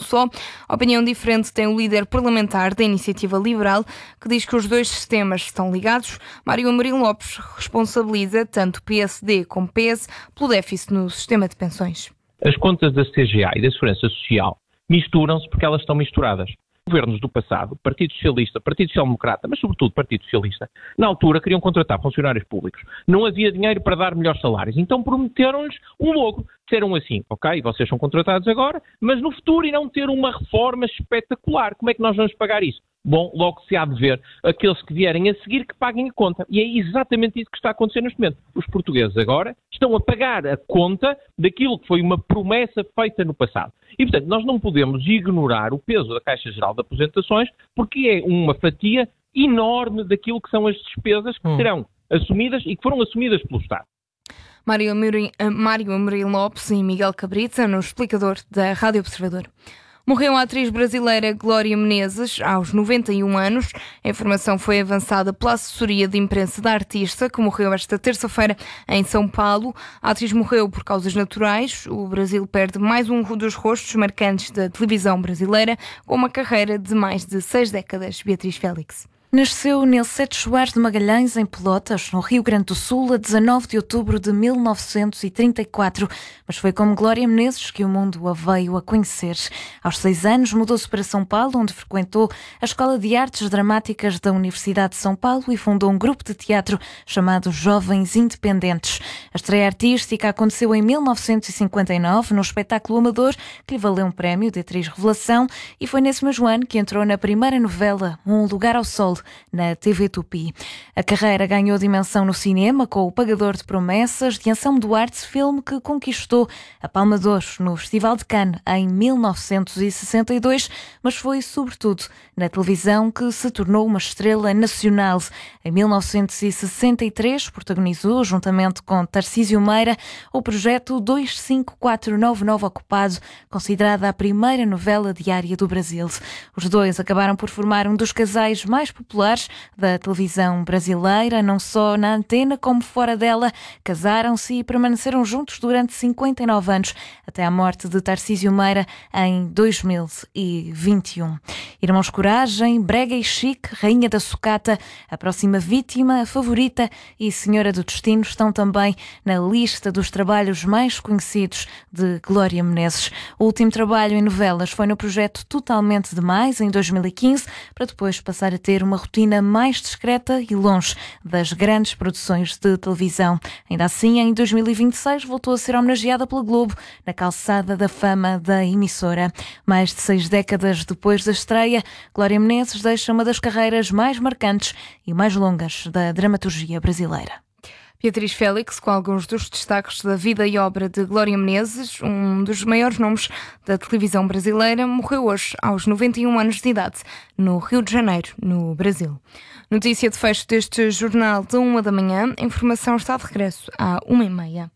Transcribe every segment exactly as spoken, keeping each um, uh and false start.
só. Opinião diferente tem o líder parlamentar da Iniciativa Liberal, que diz que os dois sistemas estão ligados. Mário Amorim Lopes responsabiliza tanto o P S D como o P S pelo déficit no sistema de pensões. As contas da C G A e da Segurança Social misturam-se porque elas estão misturadas. Governos do passado, Partido Socialista, Partido Social Democrata, mas sobretudo Partido Socialista, na altura queriam contratar funcionários públicos. Não havia dinheiro para dar melhores salários, então prometeram-lhes um logro. Disseram assim, ok, vocês são contratados agora, mas no futuro irão ter uma reforma espetacular. Como é que nós vamos pagar isso? Bom, logo se há de ver aqueles que vierem a seguir que paguem a conta. E é exatamente isso que está a acontecer neste momento. Os portugueses agora estão a pagar a conta daquilo que foi uma promessa feita no passado. E, portanto, nós não podemos ignorar o peso da Caixa Geral de Aposentações, porque é uma fatia enorme daquilo que são as despesas que hum. serão assumidas e que foram assumidas pelo Estado. Mário Amorim, Mário Amorim Lopes e Miguel Cabrita, no explicador da Rádio Observador. Morreu a atriz brasileira Glória Menezes, aos noventa e um anos. A informação foi avançada pela assessoria de imprensa da artista, que morreu esta terça-feira em São Paulo. A atriz morreu por causas naturais. O Brasil perde mais um dos rostos marcantes da televisão brasileira, com uma carreira de mais de seis décadas. Beatriz Félix. Nasceu Nilcete Soares de Magalhães, em Pelotas, no Rio Grande do Sul, a dezanove de outubro de mil novecentos e trinta e quatro, mas foi como Glória Menezes que o mundo a veio a conhecer. Aos seis anos mudou-se para São Paulo, onde frequentou a Escola de Artes Dramáticas da Universidade de São Paulo e fundou um grupo de teatro chamado Jovens Independentes. A estreia artística aconteceu em mil novecentos e cinquenta e nove, no espetáculo amador, que lhe valeu um prémio de atriz revelação, e foi nesse mesmo ano que entrou na primeira novela Um Lugar ao Sol, na T V Tupi. A carreira ganhou dimensão no cinema com O Pagador de Promessas, de Anselmo Duarte, filme que conquistou a Palma de Ouro no Festival de Cannes em mil novecentos e sessenta e dois, mas foi sobretudo na televisão que se tornou uma estrela nacional. Em mil novecentos e sessenta e três protagonizou, juntamente com Tarcísio Meira, o projeto dois cinco quatro nove nove Ocupado, considerada a primeira novela diária do Brasil. Os dois acabaram por formar um dos casais mais populares da televisão brasileira, não só na antena como fora dela. Casaram-se e permaneceram juntos durante cinquenta e nove anos, até à morte de Tarcísio Meira em dois mil e vinte e um. Irmãos Coragem, Brega e Chique, Rainha da Sucata, A Próxima Vítima, A Favorita e Senhora do Destino estão também na lista dos trabalhos mais conhecidos de Glória Menezes. O último trabalho em novelas foi no projeto Totalmente Demais, em dois mil e quinze, para depois passar a ter uma rotina mais discreta e longe das grandes produções de televisão. Ainda assim, em dois mil e vinte e seis, voltou a ser homenageada pela Globo na calçada da fama da emissora. Mais de seis décadas depois da estreia, Glória Menezes deixa uma das carreiras mais marcantes e mais longas da dramaturgia brasileira. Beatriz Félix, com alguns dos destaques da vida e obra de Glória Menezes, um dos maiores nomes da televisão brasileira, morreu hoje aos noventa e um anos de idade, no Rio de Janeiro, no Brasil. Notícia de fecho deste jornal de uma da manhã. A informação está de regresso à uma e meia.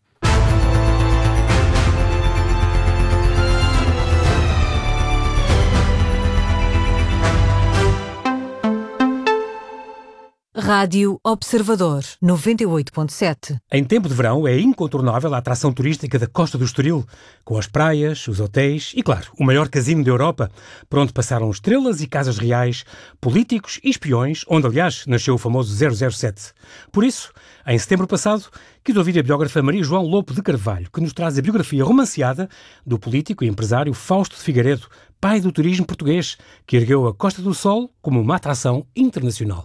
Rádio Observador, noventa e oito ponto sete. Em tempo de verão é incontornável a atração turística da Costa do Estoril, com as praias, os hotéis e, claro, o maior casino da Europa, por onde passaram estrelas e casas reais, políticos e espiões, onde, aliás, nasceu o famoso zero zero sete. Por isso, em setembro passado, quis ouvir a biógrafa Maria João Lopo de Carvalho, que nos traz a biografia romanceada do político e empresário Fausto de Figueiredo, pai do turismo português, que ergueu a Costa do Sol como uma atração internacional.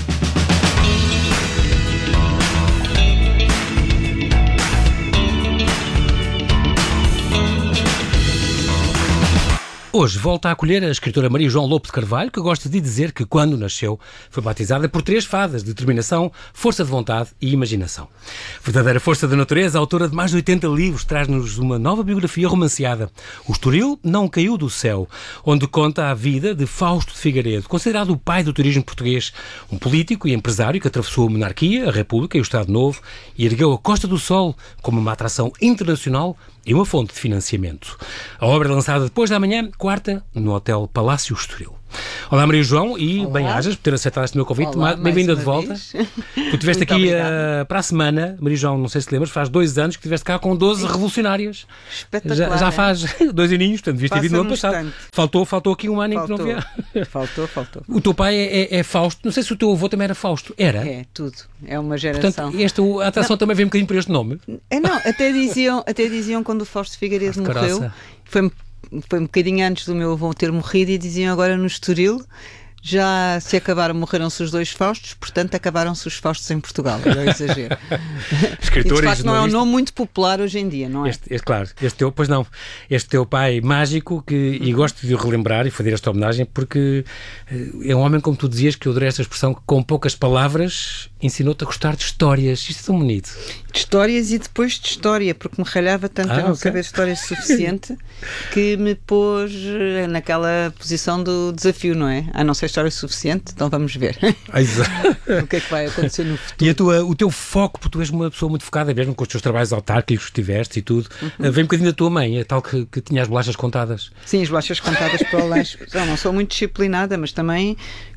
Hoje volta a acolher a escritora Maria João Lopo de Carvalho, que gosta de dizer que, quando nasceu, foi batizada por três fadas: determinação, força de vontade e imaginação. Verdadeira força da natureza, autora de mais de oitenta livros, traz-nos uma nova biografia romanceada. O Estoril não caiu do céu, onde conta a vida de Fausto de Figueiredo, considerado o pai do turismo português, um político e empresário que atravessou a monarquia, a República e o Estado Novo e ergueu a Costa do Sol como uma atração internacional e uma fonte de financiamento. A obra é lançada depois da manhã, quarta, no Hotel Palácio Estoril. Olá, Maria João, e Olá. bem-ajas por ter aceitado este meu convite. Olá, Bem-vinda mais de uma volta. vez. Tu estiveste Muito aqui obrigada. uh, para a semana, Maria João, não sei se te lembras, faz dois anos que estiveste cá com doze revolucionárias. Espetacular. Já, já é? faz dois aninhos, portanto, devias ter vindo no ano Passa-nos passado. tanto. Faltou, faltou aqui um ano em Faltou. que não havia. Faltou, faltou. O teu pai é, é- é Fausto, não sei se o teu avô também era Fausto. Era? É, tudo. É uma geração. Portanto, esta, a atração também vem um bocadinho por este nome. É, não, até diziam, até diziam quando o Fausto Figueiredo Fausto morreu, Caroça. foi, foi um bocadinho antes do meu avô ter morrido, e diziam agora no Estoril já se acabaram, morreram-se os dois Faustos, portanto acabaram-se os Faustos em Portugal. Era um exagero. Escritor E de e facto não é um jornalista. nome muito popular hoje em dia, não é? Este, este, claro, este teu, pois não, este teu pai mágico, que, e gosto de o relembrar e fazer esta homenagem, porque eh, é um homem, como tu dizias, que eu adorei esta expressão, que com poucas palavras ensinou-te a gostar de histórias. Isto é tão bonito. De histórias e depois de história, porque me ralhava tanto Ah, a não ok. saber história suficiente que me pôs eh, naquela posição do desafio, não é? Ah, não sei história suficiente, então vamos ver Ah, exato. o que é que vai acontecer no futuro. E a tua, o teu foco, porque tu és uma pessoa muito focada, mesmo com os teus trabalhos autárquicos que tiveste e tudo, Uhum. vem um bocadinho da tua mãe, a tal que, que tinha as bolachas contadas. Sim, as bolachas contadas para o lanche. Não, não sou muito disciplinada, mas também,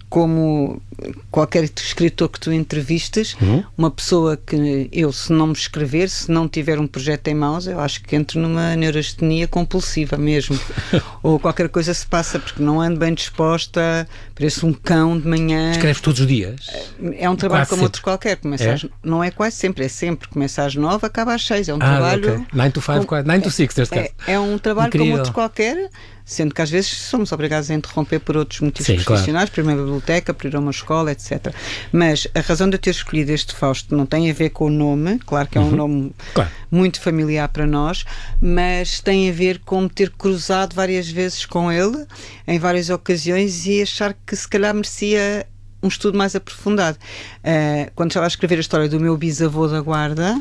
como qualquer escritor que tu entrevistas, Uhum. uma pessoa que eu, se não me escrever, se não tiver um projeto em mãos, eu acho que entro numa neurastenia compulsiva mesmo. Ou qualquer coisa se passa, porque não ando bem disposta, pareço um cão de manhã. Escreves todos os dias. É um trabalho Quase como sempre. outro qualquer. Começa É? às- não é quase sempre, é sempre. Começa às nove, acaba às seis. É um Ah, trabalho. ok. nine to five, com- quase. nine to six, neste caso. É, é um trabalho Incrível. como outro qualquer, sendo que às vezes somos obrigados a interromper por outros motivos Sim, claro. profissionais, para ir a uma biblioteca, para ir a uma escola, etcétera. Mas a razão de eu ter escolhido este Fausto não tem a ver com o nome, claro que é um nome Claro. muito familiar para nós, mas tem a ver com me ter cruzado várias vezes com ele, em várias ocasiões, e achar que se calhar merecia um estudo mais aprofundado. Uh, quando estava a escrever a história do meu bisavô da guarda,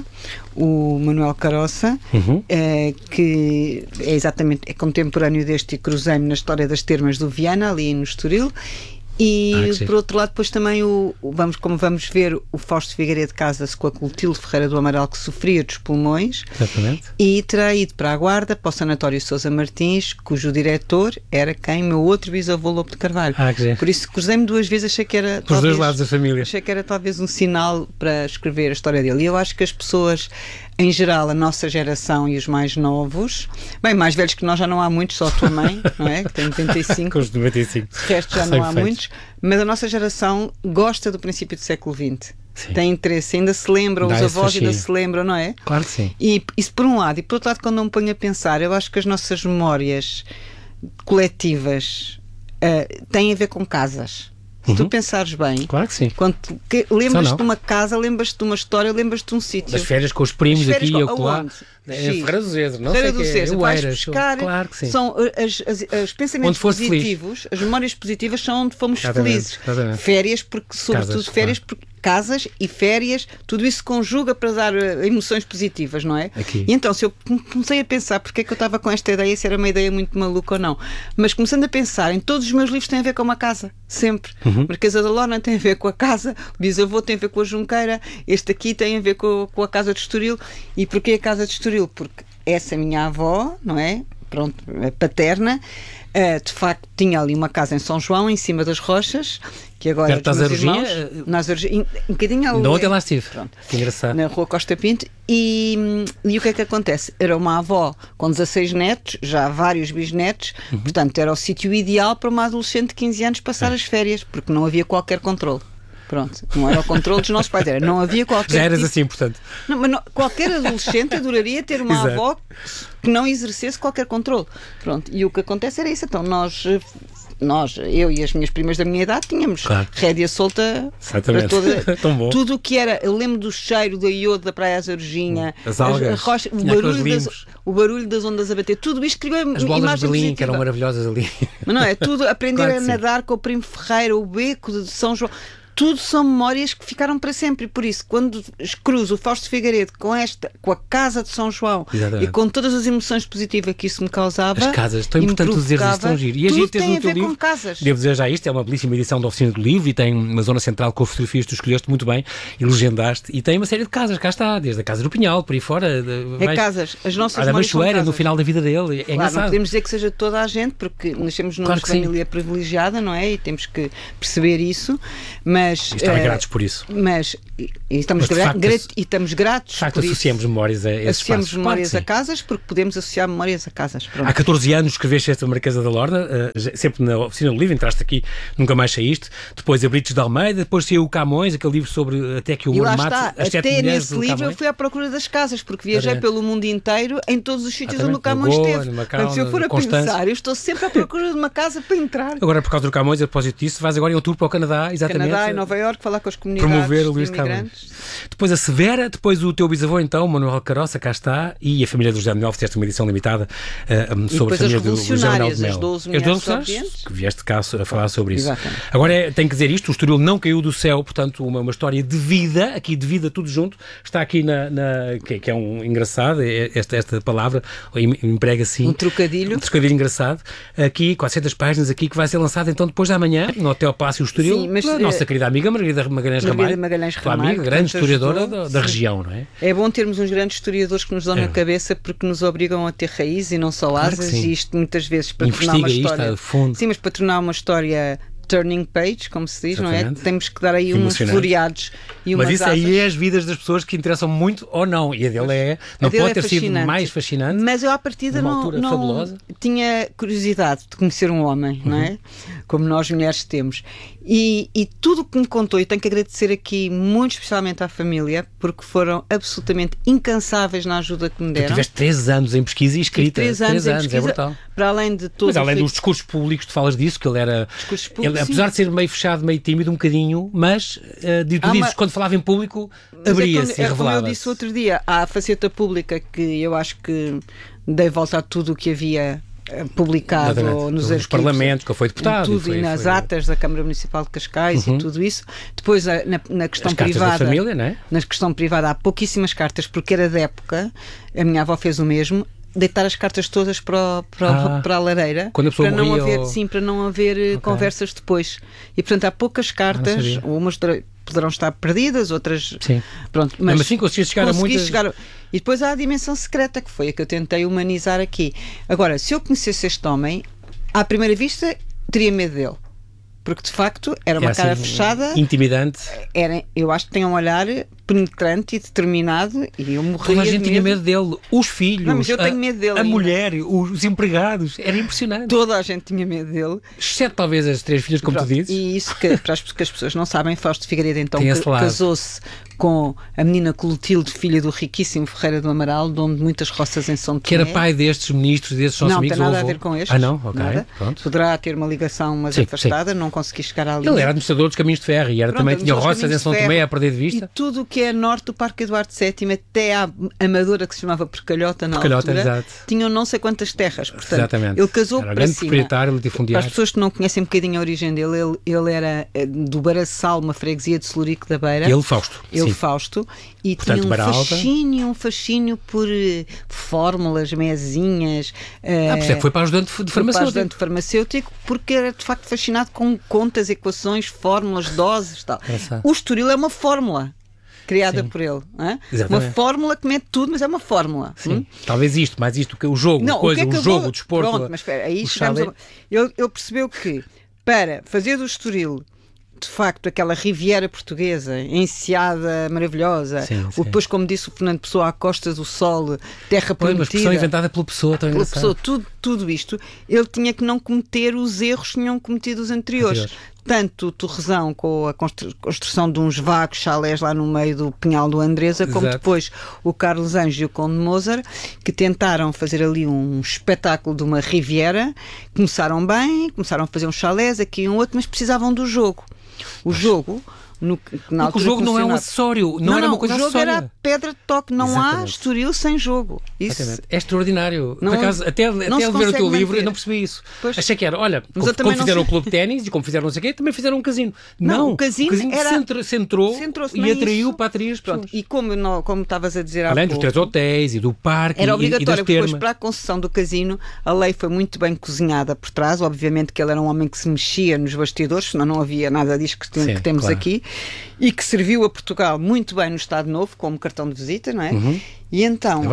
o Manuel Caroça, Uhum. uh, que é exatamente é contemporâneo deste, e cruzei-me na história das termas do Viana, ali no Estoril. E Ah, que sim. por outro lado, depois também o, o- vamos, como vamos ver, o Fausto Figueiredo casa-se com a Clotilde Ferreira do Amaral, que sofria dos pulmões, Exatamente. e terá ido para a Guarda, para o Sanatório Sousa Martins, cujo diretor era quem? Meu outro bisavô Lopo de Carvalho. Ah, que giro. Por isso cruzei-me duas vezes, achei que era Por talvez, dois lados da família. achei que era talvez um sinal para escrever a história dele. E eu acho que as pessoas, em geral, a nossa geração e os mais novos, bem, mais velhos que nós já não há muitos, só a tua mãe, não é? Que tem noventa e cinco. Com os noventa e cinco. De resto já não há Recém-feitos. muitos, mas a nossa geração gosta do princípio do século vinte. Sim. Tem interesse, ainda se lembram, Dá os esse avós ainda fascínio. se lembram, não é? Claro que sim. E isso por um lado. E por outro lado, quando eu me ponho a pensar, eu acho que as nossas memórias coletivas uh, têm a ver com casas. Se Uhum. tu pensares bem, Claro que sim. quando tu que- Só lembras-te não. de uma casa, lembras-te de uma história, lembras-te de um sítio. Das férias com os primos As férias aqui e com- acolá. aonde? Em Sim. Ferreira do Zezer, não Feira sei do o que é. César, vais Oeiras, buscar, claro que sim. são uh, as, as, os pensamentos Onde foste feliz. positivos, as memórias positivas são onde fomos Exatamente, felizes. exatamente. Férias, porque sobretudo Casas, férias, porque casas e férias, tudo isso conjuga para dar uh, emoções positivas, não é? Aqui. E então, se eu comecei a pensar porque é que eu estava com esta ideia, se era uma ideia muito maluca ou não, mas começando a pensar, em todos os meus livros têm a ver com uma casa, sempre. Uhum. Marquesa da Lorna tem a ver com a casa, o bisavô tem a ver com a Junqueira, este aqui tem a ver com, com a casa de Estoril. E porquê a casa de Estoril? Porque essa minha avó, não é? Pronto, paterna, uh, de facto tinha ali uma casa em São João, em cima das rochas, que agora Perto dos da meus Azarujinha, irmãos, na Azarujinha, um bocadinho ao Ainda ontem é- lá estive. Pronto. Que engraçado. Na Rua Costa Pinto, e, e o que é que acontece? Era uma avó com dezasseis netos, já vários bisnetos, Uhum. portanto era o sítio ideal para uma adolescente de quinze anos passar É. as férias, porque não havia qualquer controle. Pronto, não era o controle dos nossos pais, era, não havia qualquer Já eras tipo- assim, portanto. não, mas não- qualquer adolescente adoraria ter uma Exato. avó que não exercesse qualquer controle. Pronto, e o que acontece era isso. Então nós, eh, nós eu e as minhas primas da minha idade, tínhamos Claro. rédea solta Exatamente. para toda. Tão bom. Tudo o que era. Eu lembro do cheiro da iodo da Praia Azarujinha, As algas, a rocha, o, tinha aqueles barulho das, limos. o barulho das ondas a bater. Tudo isto criou As bolas de imagem Berlim, positiva. que eram maravilhosas ali. Mas não é? Tudo aprender Claro que a sim. nadar com o Primo Ferreira, o beco de São João. tudo são memórias que ficaram para sempre. E por isso, quando cruzo o Fausto Figueiredo com esta, com a casa de São João, Exatamente. e com todas as emoções positivas que isso me causava, as casas, tão importante dizer isso, tão giro. E a tudo gente tem no a teu ver livro, com casas. Devo dizer já isto, é uma belíssima edição da Oficina do Livro e tem uma zona central com fotografias que tu escolheste muito bem e legendaste, e tem uma série de casas, cá está, desde a Casa do Pinhal, por aí fora. É vais... casas, as nossas a memórias são Machoeira, casas. no final da vida dele, é claro, engraçado. não podemos dizer que seja toda a gente, porque nascemos numa Claro que família privilegiada, não é? E temos que perceber isso, mas... E estar uh, gratos por isso. Mas, e, e, estamos, Mas, de gra facto, gra e estamos gratos De facto, por associamos isso. memórias a esses Associamos espaços. memórias Claro a casas, porque podemos associar memórias a casas. Pronto. Há catorze anos escreveste esta Marquesa da Lorna, uh, sempre na Oficina do Livro, entraste aqui, nunca mais saíste. Depois a Brites de Almeida, depois saiu o Camões, aquele livro sobre até que o E lá humor está, mate as sete até mulheres nesse do livro Camões. eu fui à procura das casas, porque viajei Exatamente. pelo mundo inteiro, em todos os sítios Exatamente. onde o Camões Goa, esteve. no Macau, Portanto, se eu for na a Constança. pensar, eu estou sempre à procura de uma casa para entrar. Agora, por causa do Camões, a propósito disso, vais agora em outubro para o Canadá, exatamente. Canadá e Nova Iorque, falar com as comunidades Promover o de Luís imigrantes. Camões. Depois a Severa, depois o teu bisavô, então, Manuel Caroça, cá está, e a família do José Manuel, fizeste uma edição limitada uh, um, sobre a depois as família do José Manuel revolucionárias, de Mel. as doze E as mulheres mulheres desobedientes. que vieste cá a falar sobre isso. Exatamente. Agora, é, tenho que dizer isto, o Estoril não caiu do céu, portanto, uma, uma história de vida, aqui de vida tudo junto, está aqui na, na que, que é um engraçado, é esta, esta palavra, emprega assim. Um trocadilho. Um trocadilho engraçado. Aqui, quatrocentas páginas aqui, que vai ser lançado então depois de amanhã, no Hotel Palácio Estoril, Sim, mas, pela nossa querida amiga Margarida Magalhães Margarida Ramalho. Magalhães Tua Ramalho, amiga, grande que historiadora ajudou, da, da sim. região, não é? É bom termos uns grandes historiadores que nos dão É. na cabeça, porque nos obrigam a ter raízes e não só Claro que asas, sim. e isto muitas vezes para tornar Investiga uma isto história. a fundo. Sim, mas para tornar uma história turning page, como se diz, não é? Exatamente. Temos que dar aí uns Emocionante. floreados e umas Mas isso asas. aí é as vidas das pessoas que interessam muito ou não. E a dele é. Não dele pode é ter sido fascinante. mais fascinante. Mas eu à partida numa não, altura não fabulosa. tinha curiosidade de conhecer um homem, não é? Como nós mulheres temos. E, e tudo o que me contou, e tenho que agradecer aqui muito especialmente à família, porque foram absolutamente incansáveis na ajuda que me Tu deram. tiveste três anos em pesquisa e escrita. Três anos, em é pesquisa, brutal. para além de todo Mas além o dos discursos públicos, tu falas disso, que ele era. Discursos Ele, públicos, apesar sim. de ser meio fechado, meio tímido, um bocadinho, mas uh, tu Há dizes, uma- quando falava em público, Mas abria-se é, e como, é como eu revelava-se. disse outro dia, há a faceta pública que eu acho que dei volta a tudo o que havia eh, publicado Exatamente. ou nos Nos arquivos, parlamentos, que ele foi deputado. tudo, e, foi, e nas foi- atas da Câmara Municipal de Cascais Uhum. e tudo isso. Depois, a- na, na questão As cartas privada, da família, não é? na questão privada há pouquíssimas cartas, porque era da época, a minha avó fez o mesmo, deitar as cartas todas para, o- para, o- Ah. para a lareira, Quando a pessoa para não morria haver, ou- sim, para não haver eh, conversas depois. E portanto há poucas cartas, sabia. umas ter- poderão estar perdidas, outras Sim. pronto, Mas assim conseguiste chegar a consegui muitas. chegar a- E depois há a dimensão secreta, que foi a que eu tentei humanizar aqui. Agora, se eu conhecesse este homem, à primeira vista teria medo dele, porque de facto era uma É cara assim, fechada, Intimidante. era, eu acho que tem um olhar penetrante e determinado, e eu morria Toda a de gente tinha medo. medo dele. Os filhos, Não, mas eu a, tenho medo dele a ainda. mulher, os empregados. Era impressionante. Toda a gente tinha medo dele. Exceto talvez as três filhas, como Pronto, tu dizes. E isso que, para as, que as pessoas não sabem, Fausto Figueiredo então Tem esse ca- lado. casou-se com a menina Clotilde, filha do riquíssimo Ferreira do Amaral, dono de muitas roças em São Tomé. Que era pai destes ministros, destes nossos Não, amigos. tem nada ou a ver avô. com estes. Ah, não? Ok. Nada. Pronto. Poderá ter uma ligação, mas Sim, afastada, não consegui chegar ali. Ele era administrador dos caminhos de ferro e era, Pronto, também tinha administrador dos roças em caminhos São de Tomé ferro. a perder de vista. E tudo o que é norte do Parque Eduardo sétimo, até à Amadora, que se chamava Porcalhota na Porcalhota, altura, exato. tinham não sei quantas terras. Portanto, Exatamente. ele casou Era para grande cima. proprietário Para latifundiário. as pessoas que não conhecem um bocadinho a origem dele, ele, ele era eh, do Baraçal, uma freguesia de Celurico da Beira. Ele, Fausto. Ele, Sim. Fausto, e Portanto, tinha um Baralda. fascínio, um fascínio por eh, fórmulas, mesinhas. eh, Ah, por isso é que foi para ajudante de foi para farmacêutico. ajudante farmacêutico, porque era de facto fascinado com contas, equações, fórmulas, doses e tal. Engraçado. O Estoril é uma fórmula criada Sim. por ele. Não é? Exatamente. Uma fórmula que mete tudo, mas é uma fórmula. Sim. Hum? Talvez isto, mais isto, que o jogo, Não, coisa, o, que é o que jogo, vou... o desporto. Pronto, mas espera, aí o chegamos chalé. a... ele, ele percebeu que para fazer do Estoril de facto aquela Riviera portuguesa, enseada maravilhosa, Sim, o sim. depois, como disse o Fernando Pessoa, à costa do sol, terra Foi uma expressão prometida, inventada pela pessoa, tão pela engraçado. pessoa, tudo, tudo isto, ele tinha que não cometer os erros que tinham cometido os anteriores. Anteriores. Tanto o Torresão com a constru- construção de uns vagos chalés lá no meio do Pinhal do Andresa, como Exato. depois o Carlos Anjo e o Conde Mozart, que tentaram fazer ali um espetáculo de uma Riviera, começaram bem, começaram a fazer uns chalés, aqui e um outro, mas precisavam do jogo. O jogo no, na Porque o jogo não é um acessório, não, não era uma coisa acessória. O jogo acessória. era pedra de toque, não Exatamente. há Estoril sem jogo. Isso é extraordinário. não, Por acaso, até, até ver o teu livro, manter. eu não percebi isso. Pois. Achei que era, olha, como, como fizeram o clube de ténis e como fizeram não sei o quê, também fizeram um casino. Não, não o casino, o casino era, centra, centrou e atraiu isso. para atrair as pessoas. Pronto, e como, não, como estavas a dizer há Além pouco, dos três hotéis e do parque era e, obrigatório, e das depois termas. para a concessão do casino, a lei foi muito bem cozinhada por trás. Obviamente que ele era um homem que se mexia nos bastidores, senão não havia nada disso que, tem, Sim, que temos claro. aqui, e que serviu a Portugal muito bem no Estado Novo, como cartão de visita, não é? Uhum. E então,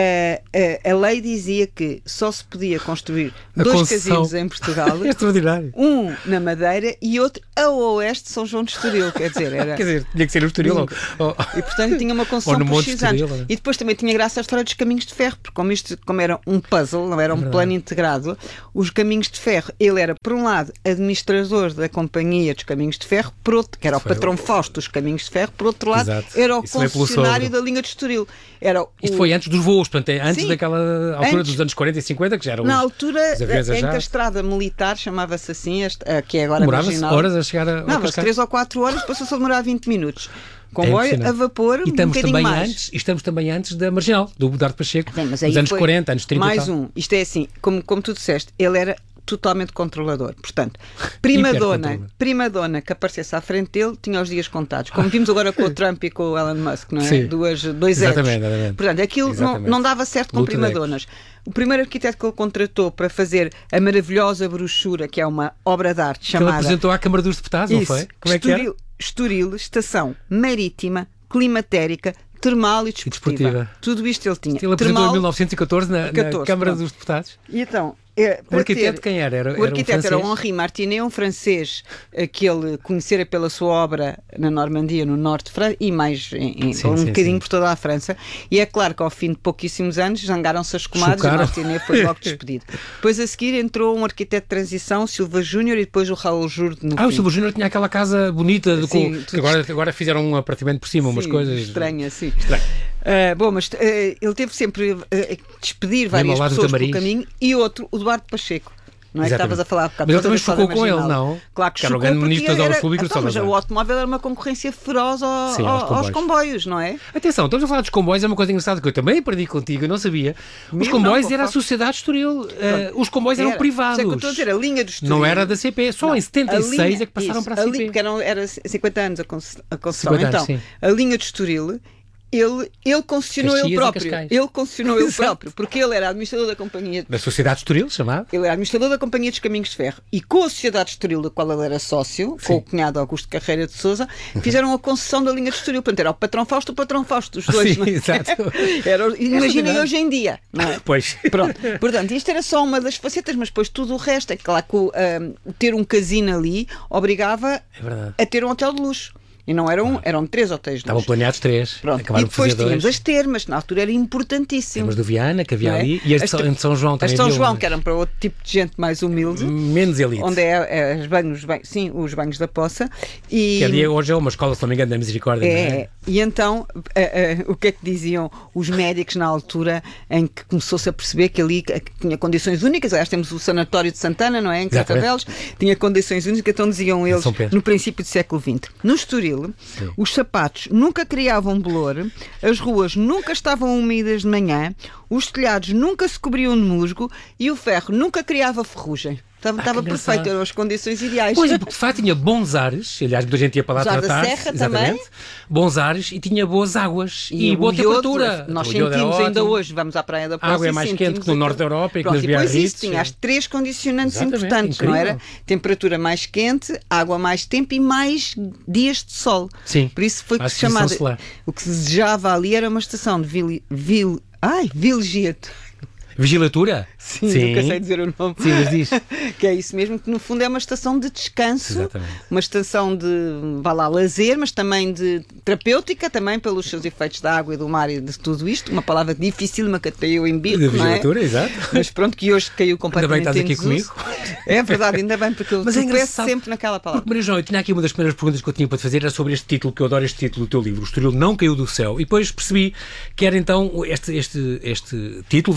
é a, a, a lei dizia que só se podia construir a dois concessão. casinos em Portugal, É extraordinário. um na Madeira e outro a oeste de São João de Estoril, quer dizer, era... Quer dizer, tinha que ser no Estoril. Ou, ou, E portanto tinha uma concessão no por Monte X anos. Estoril, E depois também tinha graça a história dos caminhos de ferro, porque como isto como era um puzzle, não era um plano integrado, os caminhos de ferro, ele era por um lado administrador da companhia dos caminhos de ferro, por outro, que era o Foi patrão o- Fausto dos caminhos de ferro, por outro lado Exato. era o Isso veio pelo concessionário sogro. da linha de Estoril. Era o, Isto foi antes dos voos, portanto, é antes Sim, daquela altura antes. dos anos quarenta e cinquenta, que já eram na os, altura os aviões a em que a jato. estrada militar chamava-se assim, este, a que é agora Demorava-se marginal. horas a chegar a, ao Não, mas Cascais. três ou quatro horas passou-se a demorar vinte minutos. Comboio a impressionante. vapor, E um estamos bocadinho também mais. antes, e estamos também antes da Marginal, do Dardo Pacheco, Bem, mas dos aí anos foi quarenta, anos trinta mais e tal. um. Isto é assim, como, como tu disseste, ele era totalmente controlador. Portanto, prima dona, Hipercontrolador. prima dona que aparecesse à frente dele tinha os dias contados. Como vimos agora com o Trump e com o Elon Musk, não é? Sim. Duas, dois egos. Exatamente, exatamente. Portanto, aquilo não, Exatamente. não dava certo com Luta de prima egos. donas. O primeiro arquiteto que ele contratou para fazer a maravilhosa brochura, que é uma obra de arte Que ele chamada... apresentou à Câmara dos Deputados, não Isso, foi? Como é que era? Estoril, Estoril, estação marítima, climatérica, termal e desportiva. desportiva. Tudo isto ele tinha. Ele apresentou Termal, em mil novecentos e catorze na, na catorze, Câmara pronto. dos Deputados. E então, é, O para arquiteto ter- quem era? Era, o era um arquiteto era o francês? Henri Martinet, um francês eh, que ele conhecera pela sua obra na Normandia, no norte de França, e mais em, em- Sim, um sim, bocadinho sim. por toda a França. E é claro que ao fim de pouquíssimos anos zangaram-se as comadres e Chocaram. Martinet foi logo despedido. Depois a seguir entrou um arquiteto de transição, Silva Júnior, e depois o Raul Jurde no Ah, o fim. Silva Júnior tinha aquela casa bonita, de, Sim, com, tudo que agora, agora fizeram um apartamento por cima, umas Sim, coisas... estranhas, sim. Estranho. Uh, bom, mas uh, ele teve sempre uh, a despedir várias ao lado do pessoas pelo Tamariz. caminho, e outro, o Duarte Pacheco. Não é que Exatamente. estavas a falar há bocado. Mas ele também estavas a falar chocou da com ele, Marginal. não? Claro que Que era o chocou, grande porque ministro das Obras era- Públicas, então, mas Salazar. o automóvel era uma concorrência feroz ao- Sim, ao- aos aos, comboios. comboios, não é? Atenção, estamos a falar dos comboios, é uma coisa engraçada que eu também aprendi contigo, eu não sabia. Os Mesmo comboios não, era a Fofó. Sociedade Estoril. eh, os comboios eram Era. privados. Isso é que eu estou a dizer, a linha do Estoril. Não era da C P, só Não, em setenta e a seis linha- é que passaram isso, para a C li- P. Porque eram, era cinquenta anos a conce- a concessão. cinquenta anos, Então, sim. a linha de Estoril, ele, ele concessionou Caxias ele e próprio. Cascais. Ele concessionou ele Exato. próprio, porque ele era administrador da companhia. Da Sociedade Estoril, chamado. Ele era administrador da Companhia dos Caminhos de Ferro, e com a Sociedade de Estoril, da qual ele era sócio, com o cunhado Augusto Carreira de Sousa, fizeram a concessão da linha de Estoril. Portanto, era o patrão Fausto e o patrão Fausto, os dois. Sim, não é? exato. Era, imaginem verdade. hoje em dia, não é? Pois. Pronto. Portanto, isto era só uma das facetas, mas depois tudo o resto. É claro que o, ah, ter um casino ali obrigava É verdade. a ter um hotel de luxo. E não era um, eram três hotéis de Estavam luxo. planeados três. Pronto. Acabaram E por depois fazer tínhamos dois. as termas, que na altura era importantíssimo. Temos do Viana, que havia não é? ali, e as de As São, ter- de São João As também de São havia João, uma. que eram para outro tipo de gente mais humilde. Menos elite. Onde é, é os banhos, bem, sim, os banhos da Poça. E, Que ali hoje é uma escola, se não me engano, da Misericórdia. não é, e então eh, eh, o que é que diziam os médicos na altura em que começou-se a perceber que ali que tinha condições únicas? Aliás, temos o Sanatório de Santana, não é? Em Exatamente. Carcavelos, tinha condições únicas, então diziam eles São Pedro. no princípio do século vinte. No Estoril, Sim. os sapatos nunca criavam bolor, as ruas nunca estavam úmidas de manhã, os telhados nunca se cobriam de musgo e o ferro nunca criava ferrugem. Estava, Ah, estava que perfeito, engraçado. eram as condições ideais. Pois é, porque de facto tinha bons ares, aliás, muita gente ia para lá Os ar da tratar-se, Serra exatamente, também. bons ares e tinha boas águas e, o boa iodo, temperatura. Nós O iodo era sentimos ainda ótimo. hoje, vamos à Praia da Poça A água é e mais sentimos quente que no aquele- norte da Europa e que Pronto, nas e depois Biarritz. isso tinha as três condicionantes Exatamente, importantes, não incrível. era? Temperatura mais quente, água mais tempo e mais dias de sol. Sim, Por isso foi que mais se chamava. exposição solar. O que se desejava ali era uma estação de vil, vil, ai, vilegiatura. Vigilatura? Sim, nunca sei dizer o nome. Sim, mas diz. Que é isso mesmo, que no fundo é uma estação de descanso, Exatamente. uma estação de, vá lá, lazer, mas também de terapêutica, também pelos seus efeitos da água e do mar e de tudo isto. Uma palavra difícil, que caiu em bico, De não é? vigilatura, exato. Mas pronto, que hoje caiu Ainda completamente bem que estás aqui em desuso. comigo. É verdade, ainda bem, porque eu Mas é tropeço engraçado, sempre naquela palavra. Porque, Maria João, eu tinha aqui uma das primeiras perguntas que eu tinha para te fazer, era sobre este título, que eu adoro este título do teu livro, O Estoril Não Caiu do Céu. E depois percebi que era então, este, este, este título vem do Augusto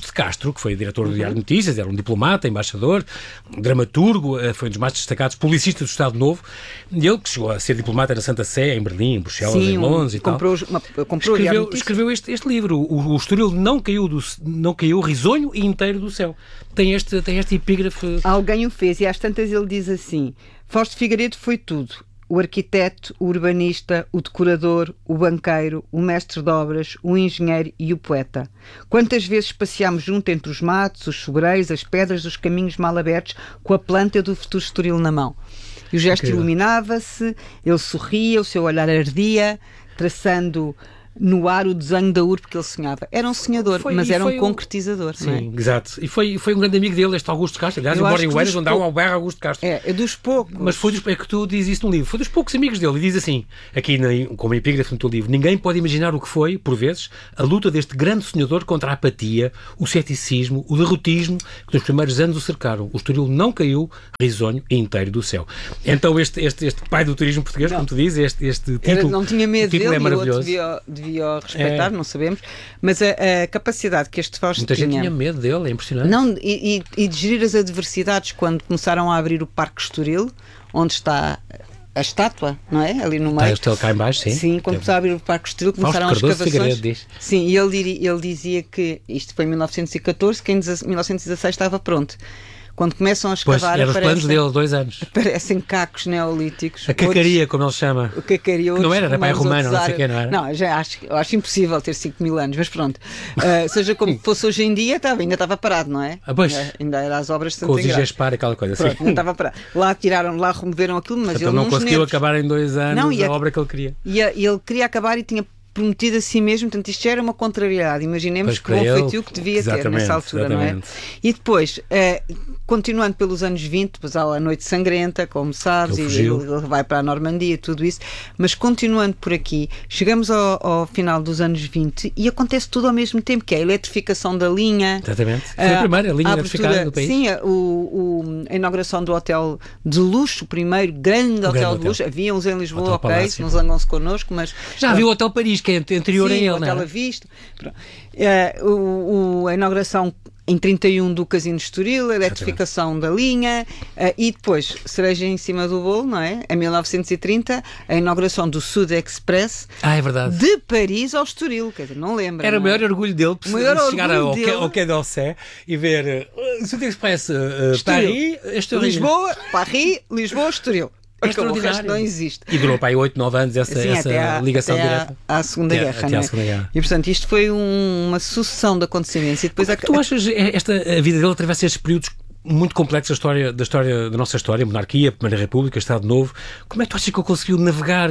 Augusto de Castro, que foi diretor do Diário de Notícias, era um diplomata, embaixador, dramaturgo, foi um dos mais destacados publicistas do Estado Novo. E ele, que chegou a ser diplomata na Santa Sé, em Berlim, em Bruxelas, Sim, em Londres um, e comprou, tal. Uma, comprou escreveu escreveu este, este livro, o, o Estoril não caiu, do, não caiu risonho e inteiro do céu. Tem este, tem este epígrafe. Alguém o fez e às tantas ele diz assim: Fausto Figueiredo foi tudo. O arquiteto, o urbanista, o decorador, o banqueiro, o mestre de obras, o engenheiro e o poeta. Quantas vezes passeámos junto entre os matos, os sobreiros, as pedras dos caminhos mal abertos, com a planta do futuro Estoril na mão. E o gesto Incrível. Iluminava-se, ele sorria, o seu olhar ardia, traçando no ar o desenho da urbe que ele sonhava. Era um sonhador, Foi- mas e era um foi o- concretizador, não é? Sim, exato. E foi, foi um grande amigo dele, este Augusto de Castro. Aliás, Eu eu moro acho em que Oeiras, dos onde há um pou- albergue Augusto de Castro. É, é dos poucos. Mas foi dos, é que tu dizes isso no livro, foi dos poucos amigos dele, e diz assim, aqui na, como epígrafe no teu livro: ninguém pode imaginar o que foi, por vezes, a luta deste grande sonhador contra a apatia, o ceticismo, o derrotismo que nos primeiros anos o cercaram. O Estoril não caiu risonho e inteiro do céu. Então este, este, este pai do turismo português, Não. como tu dizes, este, este título, Era, não tinha medo o título dele é e o outro maravilhoso. devia, devia respeitar, É. não sabemos, mas a, a capacidade que este Fausto Muita gente tinha, tinha medo dele, é impressionante. não, e, e- e de gerir as adversidades quando começaram a abrir o Parque Estoril, onde está a estátua, não é? Ali no Está meio. este cá em baixo, sim. Sim, quando começaram a abrir o Parque Estoril, começaram as Cardoso escavações. Figueiredo diz. Sim, e ele, diri- ele dizia que isto foi em mil novecentos e catorze, que em mil novecentos e dezasseis estava pronto. Quando começam a Pois, escavar, eram os planos aparecem, dele, dois anos. aparecem cacos neolíticos. A cacaria, como ele chama. O cacaria, Que não era, era pai romano, não sei o quê, não era? Não, já acho, eu acho impossível ter cinco mil anos, mas pronto. Uh, seja como fosse hoje em dia, estava, ainda estava parado, não é? Ah, pois. Ainda, ainda era as obras de Com Santa os Ingraça. Igespar e aquela coisa assim. Pronto, ainda estava parado. Lá tiraram, lá removeram aquilo, mas Então ele não nos conseguiu nervos. acabar em dois anos Não, e a a- obra que ele queria. E, a- e ele queria acabar e tinha prometido a si mesmo, portanto isto já era uma contrariedade. Imaginemos Pois, que bom para ele, feitio que devia ter exatamente, nessa altura, não é? exatamente. E depois, eh, continuando pelos anos vinte, depois há a Noite Sangrenta, como sabes, Ele e fugiu. ele, ele vai para a Normandia e tudo isso, mas continuando por aqui, chegamos ao, ao final dos anos vinte e acontece tudo ao mesmo tempo, que é a eletrificação da linha. Exatamente. Foi a primeira linha a eletrificada abertura- do país. Sim, a, o, o- a inauguração do hotel de luxo, o primeiro grande hotel grande de hotel. luxo. Havia uns em Lisboa, Hotel ok, Palácio. não zangam-se connosco, mas Já viu o Hotel Paris, que é anterior sim, a ele, o não Hotel é? à Vista. Pronto. Eh, o- o- a inauguração em trinta e um do Casino de Estoril, a eletrificação da linha, eh, e depois, cereja em cima do bolo, não é? Em mil novecentos e trinta, a inauguração do Sud Express Ah, é verdade. de Paris ao Estoril, quer dizer, não lembra. Era o não é? maior orgulho dele por O maior chegar orgulho ao, dele. quai- ao Quai d'Orsay e ver uh, Sud Express, uh, uh, Estoril. Paris, Estoril. Lisboa, Paris, Lisboa, Estoril. É Porque o resto extraordinário. não existe. E durou para aí oito, nove anos essa, Sim, essa até à, ligação até à- direta. à Segunda Até- Guerra, até não à é? Segunda Guerra. E portanto isto foi um- uma sucessão de acontecimentos e depois a, Tu achas esta, a vida dele atravessa estes períodos muito complexos da história, da história da nossa história, monarquia, Primeira República, Estado Novo? Como é que tu achas que ele conseguiu navegar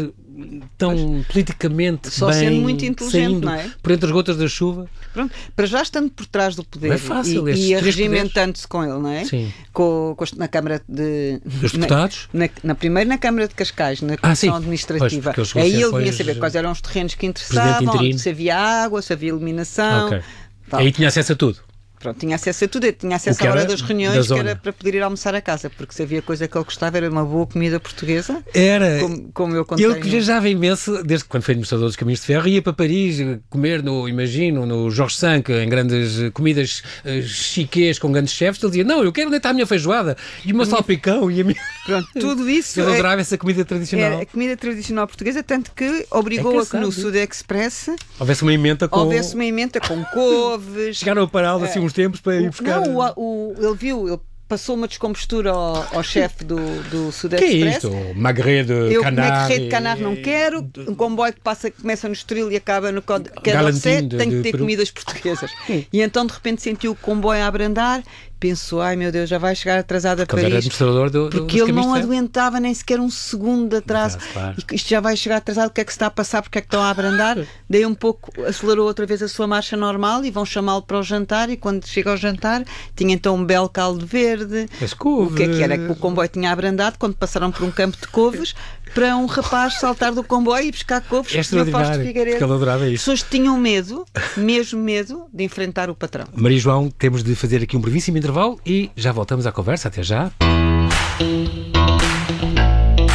tão politicamente Só bem, sendo muito inteligente, saindo não é? por entre as gotas da chuva? Pronto, para já estando por trás do poder Não é fácil, e, estes e três arregimentando-se com ele, não é? Sim. Com, com, na Câmara de... Dos deputados? Na, na, na primeira na Câmara de Cascais, na Ah, Comissão sim. Administrativa. Pois, porque ele chegou a Aí ser ele depois, vinha saber quais eram os terrenos que interessavam, presidente interino. se havia água, se havia iluminação. Ok. Tal. Aí tinha acesso a tudo. Pronto, tinha acesso a tudo, tinha acesso O que à hora era das da reuniões, que zona. era para poder ir almoçar a casa, porque se havia coisa que ele gostava era uma boa comida portuguesa, Era. como, como eu contei. Ele que no- viajava imenso, desde quando foi administrador dos Caminhos de Ferro, ia para Paris eh, comer, no, imagino, no Jorge Sank, em grandes eh, comidas eh, chiquês com grandes chefes. Ele dizia: não, eu quero onde está a minha feijoada e o meu salpicão e a minha... Pronto, tudo isso Ele é- adorava essa comida tradicional. era a comida tradicional portuguesa, tanto que obrigou É a que no engraçado. Sud Express Houvesse uma emenda com... houvesse uma emenda com couves. Chegaram a pará-lo assim uns tempos para ir O- buscar... Não, o, o- ele viu, ele passou uma descompostura ao, ao chefe do, do Sud que é Express. isto? Magret de Eu Canard... Magret de Canard não e- quero, um comboio que passa, começa no Estoril e acaba no Quai Galantin d'Orsay, de- tem que de ter Peru. comidas portuguesas. E então de repente sentiu o comboio a abrandar, pensou: ai meu Deus, já vai chegar atrasado a Porque ele era Paris. administrador do, do, Porque dos ele não Caminhos de Ferro. aguentava nem sequer um segundo de atraso. Atraso, claro. E isto já vai chegar atrasado, o que é que se está a passar, porque é que estão a abrandar? Daí um pouco, acelerou outra vez a sua marcha normal e vão chamá-lo para o jantar. E quando chega ao jantar, tinha então um belo caldo verde. As O couves. que é que era? Que o comboio tinha abrandado quando passaram por um campo de couves para um rapaz saltar do comboio e buscar couves. É que tinha o Fausto extraordinário, Figueiredo. porque ele adorava isso. Pessoas que tinham medo, mesmo medo, de enfrentar o patrão. Maria João, temos de fazer aqui um brevíssimo intervalo e já voltamos à conversa. Até já.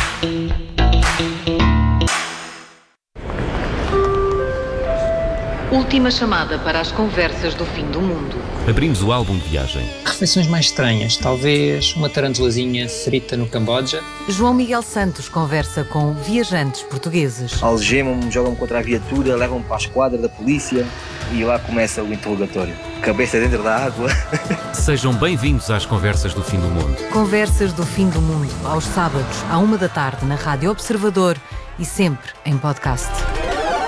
O Última chamada para as conversas do fim do mundo. Abrimos o álbum de viagem. Refeições mais estranhas, talvez uma tarantulazinha frita no Camboja. João Miguel Santos conversa com viajantes portugueses. Algemam-me, jogam-me contra a viatura, levam-me para a esquadra da polícia e lá começa o interrogatório. Cabeça dentro da água. Sejam bem-vindos às conversas do fim do mundo. Conversas do fim do mundo, aos sábados, à uma da tarde, na Rádio Observador e sempre em podcast.